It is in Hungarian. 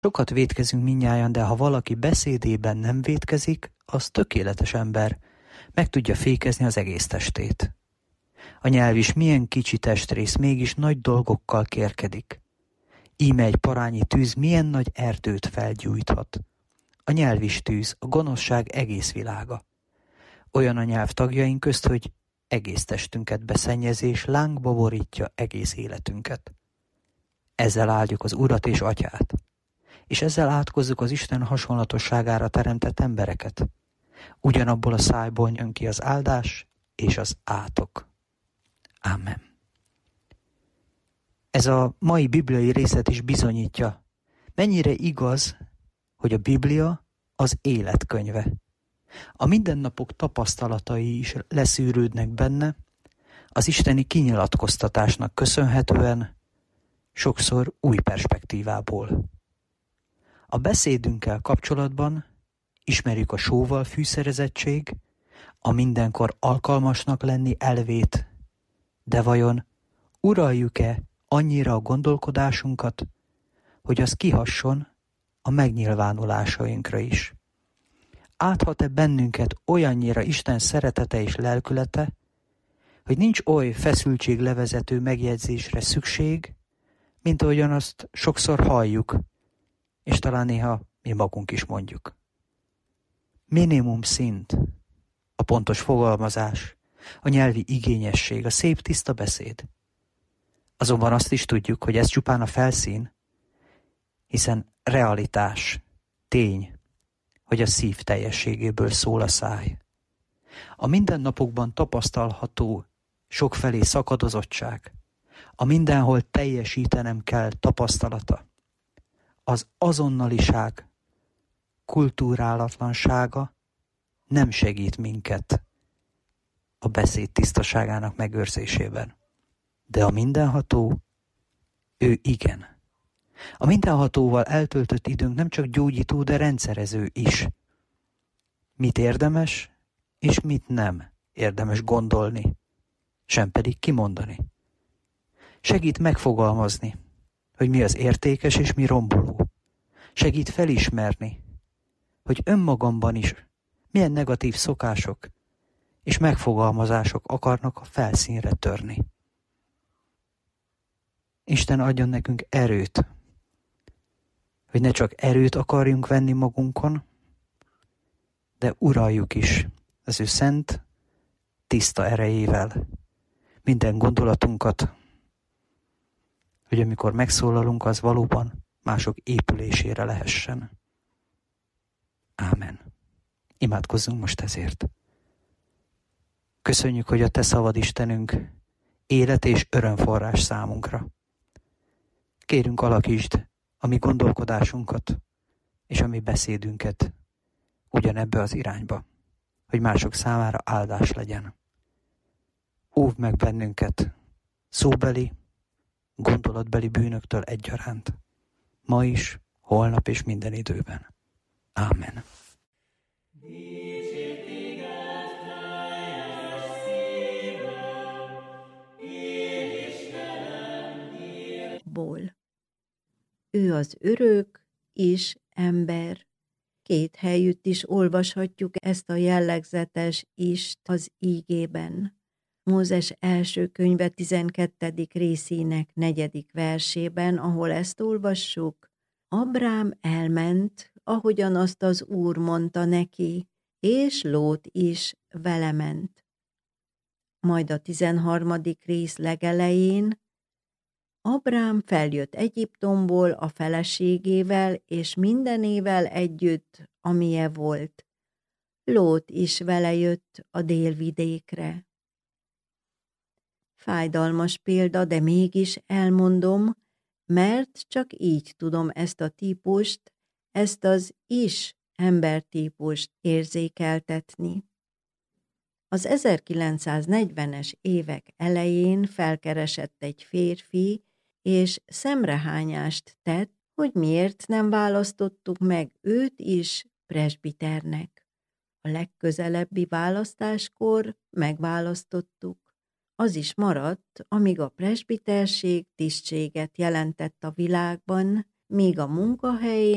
Sokat vétkezünk mindnyájan, de ha valaki beszédében nem vétkezik, az tökéletes ember, meg tudja fékezni az egész testét. A nyelv is milyen kicsi testrész, mégis nagy dolgokkal kérkedik. Íme egy parányi tűz milyen nagy erdőt felgyújthat. A nyelv is tűz, a gonoszság egész világa. Olyan a nyelv tagjaink közt, hogy egész testünket beszennyezés lángba borítja egész életünket. Ezzel áldjuk az Urat és Atyát, és ezzel átkozzuk az Isten hasonlatosságára teremtett embereket. Ugyanabból a szájból jön ki az áldás és az átok. Ámen. Ez a mai bibliai részlet is bizonyítja, mennyire igaz, hogy a Biblia az életkönyve. A mindennapok tapasztalatai is leszűrődnek benne, az isteni kinyilatkoztatásnak köszönhetően, sokszor új perspektívából. A beszédünkkel kapcsolatban ismerjük a sóval fűszerezettség, a mindenkor alkalmasnak lenni elvét, de vajon uraljuk-e annyira a gondolkodásunkat, hogy az kihasson a megnyilvánulásainkra is? Áthat-e bennünket olyannyira Isten szeretete és lelkülete, hogy nincs oly feszültséglevezető megjegyzésre szükség, mint ahogyan azt sokszor halljuk, és talán néha mi magunk is mondjuk. Minimum szint, a pontos fogalmazás, a nyelvi igényesség, a szép tiszta beszéd. Azonban azt is tudjuk, hogy ez csupán a felszín, hiszen realitás, tény, hogy a szív teljességéből szól a száj. A mindennapokban tapasztalható sokfelé szakadozottság, a mindenhol teljesítenem kell tapasztalata, az azonnaliság kulturálatlansága nem segít minket a beszéd tisztaságának megőrzésében. De a mindenható, ő igen. A mindenhatóval eltöltött időnk nem csak gyógyító, de rendszerező is. Mit érdemes, és mit nem érdemes gondolni, sem pedig kimondani. Segít megfogalmazni, hogy mi az értékes és mi romboló. Segít felismerni, hogy önmagamban is milyen negatív szokások és megfogalmazások akarnak a felszínre törni. Isten adjon nekünk erőt, hogy ne csak erőt akarjunk venni magunkon, de uraljuk is az ő szent, tiszta erejével minden gondolatunkat, hogy amikor megszólalunk, az valóban mások épülésére lehessen. Ámen. Imádkozzunk most ezért. Köszönjük, hogy a Te szavad, Istenünk, élet és örömforrás számunkra. Kérünk, alakítsd a mi gondolkodásunkat és a mi beszédünket ugyanebbe az irányba, hogy mások számára áldás legyen. Óvd meg bennünket szóbeli, gondolatbeli bűnöktől egyaránt, ma is, holnap és minden időben. Ámen. Ból. Ő az örök és ember. Két helyütt is olvashatjuk ezt a jellegzetes ist az ígében. Mózes első könyve 12. részének 4. versében, ahol ezt olvassuk: Abrám elment, ahogyan azt az Úr mondta neki, és Lót is vele ment. Majd a 13. rész legelején Abrám feljött Egyiptomból a feleségével és mindenével együtt, amije volt. Lót is vele jött a délvidékre. Fájdalmas példa, de mégis elmondom, mert csak így tudom ezt a típust, ezt az is embertípust érzékeltetni. Az 1940-es évek elején felkeresett egy férfi, és szemrehányást tett, hogy miért nem választottuk meg őt is presbiternek. A legközelebbi választáskor megválasztottuk. Az is maradt, amíg a presbiterség tisztséget jelentett a világban, míg a munkahelyén